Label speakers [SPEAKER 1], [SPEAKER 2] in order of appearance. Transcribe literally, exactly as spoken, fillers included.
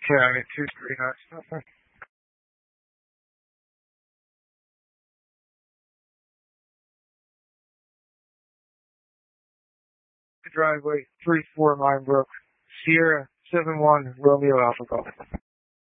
[SPEAKER 1] County two three nine. Driveway three four Minebrook, Sierra seven one Romeo Alpha Golf.